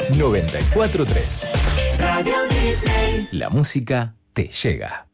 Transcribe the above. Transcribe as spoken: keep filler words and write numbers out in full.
noventa y cuatro punto tres. Radio Disney. La música te llega.